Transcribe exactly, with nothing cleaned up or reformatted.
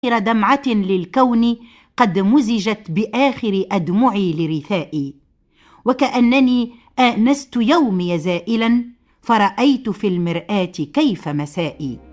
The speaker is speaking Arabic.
آخر دمعة للكون قد مزجت بآخر أدمعي لرثائي، وكأنني آنست يومي زائلا فرأيت في المرآة كيف مسائي.